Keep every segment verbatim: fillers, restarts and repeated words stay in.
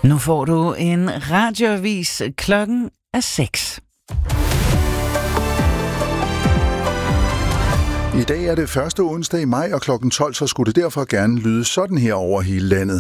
Nu får du en radioavis. Klokken er seks. I dag er det første onsdag i maj, og klokken tolv, så skulle det derfor gerne lyde sådan her over hele landet.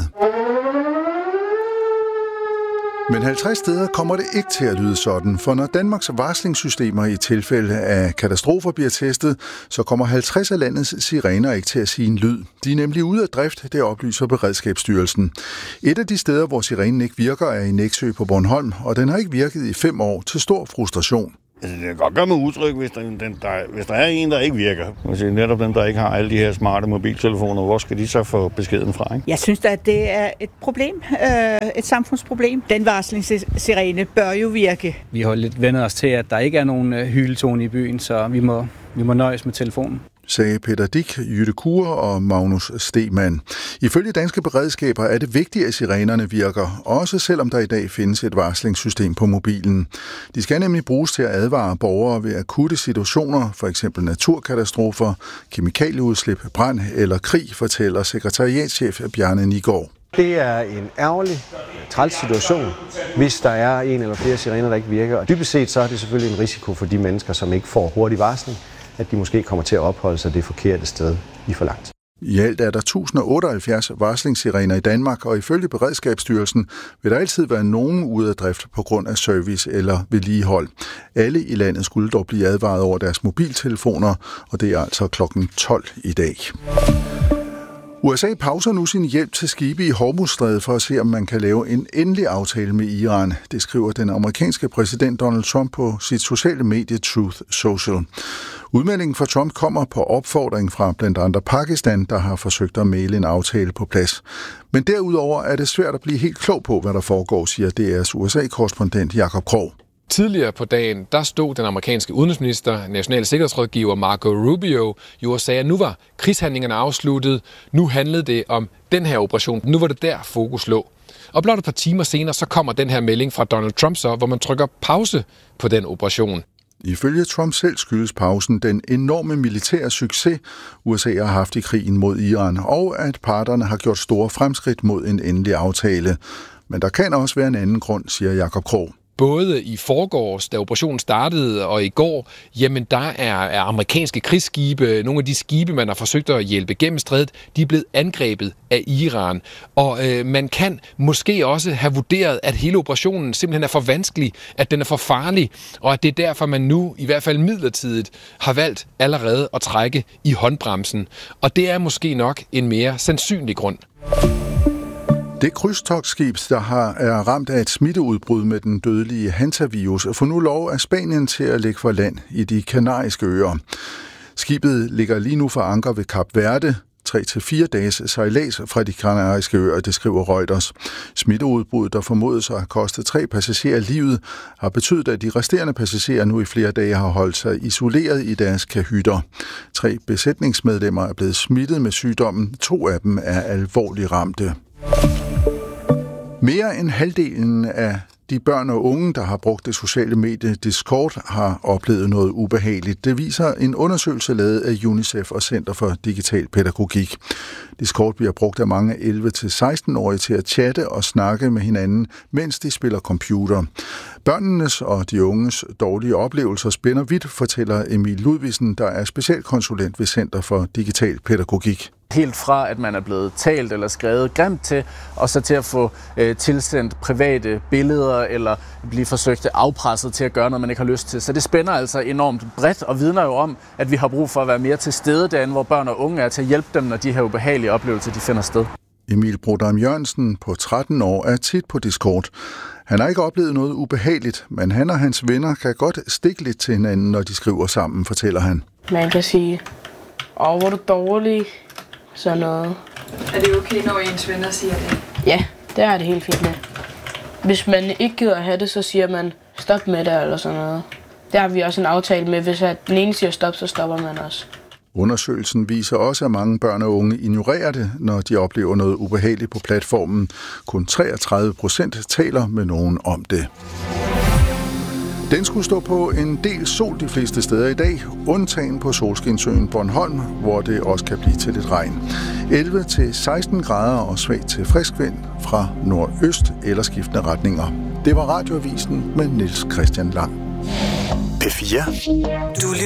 Men halvtreds steder kommer det ikke til at lyde sådan, for når Danmarks varslingssystemer i tilfælde af katastrofer bliver testet, så kommer halvtreds af landets sirener ikke til at sige en lyd. De er nemlig ude af drift, det oplyser Beredskabsstyrelsen. Et af de steder, hvor sirenen ikke virker, er i Nexø på Bornholm, og den har ikke virket i fem år til stor frustration. Altså, det kan godt gøre mig utryg, hvis der, den, der, hvis der er en, der ikke virker. Altså, netop dem, der ikke har alle de her smarte mobiltelefoner, hvor skal de så få beskeden fra? Ikke? Jeg synes da, at det er et problem, øh, et samfundsproblem. Den varslingssirene bør jo virke. Vi har lidt vendt os til, at der ikke er nogen hyletone i byen, så vi må, vi må nøjes med telefonen, sagde Peter Dick, Jytte Kure og Magnus Stemann. Ifølge danske beredskaber er det vigtigt, at sirenerne virker, også selvom der i dag findes et varslingssystem på mobilen. De skal nemlig bruges til at advare borgere ved akutte situationer, for eksempel naturkatastrofer, kemikalieudslip, brand eller krig, fortæller sekretariatschef Bjarne Nigård. Det er en ærgerlig, træls situation, hvis der er en eller flere sirener, der ikke virker. Og dybest set så er det selvfølgelig en risiko for de mennesker, som ikke får hurtig varsling, at de måske kommer til at opholde sig det forkerte sted i for lang tid. I alt er der et tusind otteoghalvfjerds varslingssirener i Danmark, og ifølge Beredskabsstyrelsen vil der altid være nogen ude af drift på grund af service eller vedligehold. Alle i landet skulle dog blive advaret over deres mobiltelefoner, og det er altså klokken tolv i dag. U S A pauser nu sin hjælp til skibe i Hormuzstrædet for at se, om man kan lave en endelig aftale med Iran. Det skriver den amerikanske præsident Donald Trump på sit sociale medie Truth Social. Udmeldingen fra Trump kommer på opfordring fra blandt andre Pakistan, der har forsøgt at mægle en aftale på plads. Men derudover er det svært at blive helt klog på, hvad der foregår, siger D R's U S A-korrespondent Jakob Krog. Tidligere på dagen, der stod den amerikanske udenrigsminister, national sikkerhedsrådgiver Marco Rubio, jo og sagde, at nu var krigshandlingerne afsluttet. Nu handlede det om den her operation. Nu var det der fokus lå. Og blot et par timer senere, så kommer den her melding fra Donald Trump så, hvor man trykker pause på den operation. Ifølge Trump selv skyldes pausen den enorme militære succes, U S A har haft i krigen mod Iran, og at parterne har gjort store fremskridt mod en endelig aftale. Men der kan også være en anden grund, siger Jakob Krog. Både i forgårs, da operationen startede, og i går, jamen der er, er amerikanske krigsskibe, nogle af de skibe, man har forsøgt at hjælpe gennem strædet, de er blevet angrebet af Iran. Og øh, man kan måske også have vurderet, at hele operationen simpelthen er for vanskelig, at den er for farlig, og at det er derfor, man nu, i hvert fald midlertidigt, har valgt allerede at trække i håndbremsen. Og det er måske nok en mere sandsynlig grund. Det krydstogtskib, der har, er ramt af et smitteudbrud med den dødelige hantavirus, får nu lov af Spanien til at lægge for land i de kanariske øer. Skibet ligger lige nu for anker ved Kap Verde, tre til fire dages sejlads fra de kanariske øer, det skriver Reuters. Smitteudbruddet, der formodes at have kostet tre passagerer livet, har betydet, at de resterende passagerer nu i flere dage har holdt sig isoleret i deres kahytter. Tre besætningsmedlemmer er blevet smittet med sygdommen, to af dem er alvorligt ramte. Mere end halvdelen af de børn og unge, der har brugt det sociale medie Discord, har oplevet noget ubehageligt. Det viser en undersøgelse lavet af UNICEF og Center for Digital Pædagogik. Discord bliver brugt af mange elleve til seksten-årige til at chatte og snakke med hinanden, mens de spiller computer. Børnenes og de unges dårlige oplevelser spænder vidt, fortæller Emil Ludvigsen, der er specialkonsulent ved Center for Digital Pædagogik. Helt fra, at man er blevet talt eller skrevet grimt til, og så til at få øh, tilsendt private billeder eller blive forsøgt afpresset til at gøre noget, man ikke har lyst til. Så det spænder altså enormt bredt og vidner jo om, at vi har brug for at være mere til stede derinde, hvor børn og unge er, til at hjælpe dem, når de her ubehagelige oplevelser de finder sted. Emil Brodam Jørgensen på tretten år er tit på Discord. Han har ikke oplevet noget ubehageligt, men han og hans venner kan godt stikke lidt til hinanden, når de skriver sammen, fortæller han. Man kan sige, åh, hvor er du dårlig. Sådan noget. Er det okay, når ens venner siger det? Ja, det er det helt fint med. Hvis man ikke gider at have det, så siger man stop med det eller sådan noget. Der har vi også en aftale med, hvis den ene siger stop, så stopper man også. Undersøgelsen viser også, at mange børn og unge ignorerer det, når de oplever noget ubehageligt på platformen. Kun treogtredive procent taler med nogen om det. Den skulle stå på en del sol de fleste steder i dag, undtagen på Solskinsøen Bornholm, hvor det også kan blive til lidt regn. elleve til seksten grader og svag til frisk vind fra nordøst eller skiftende retninger. Det var Radioavisen med Niels Christian Lang. P fire. Du